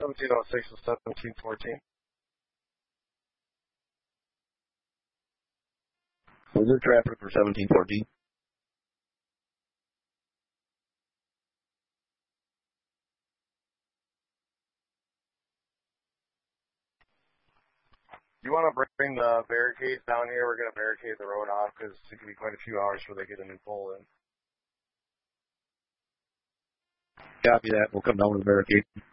1706 and 1714. Was there traffic for 1714? You want to bring the barricades down here? We're going to barricade the road off because it can be quite a few hours before they get a new pole in. Copy that. We'll come down with the barricade.